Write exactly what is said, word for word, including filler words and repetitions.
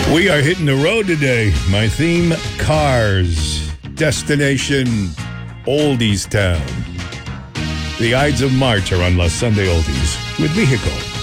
We are hitting the road today. My theme, cars. Destination, Oldies Town. The Ides of March are on La Sunday Oldies with Vehicle.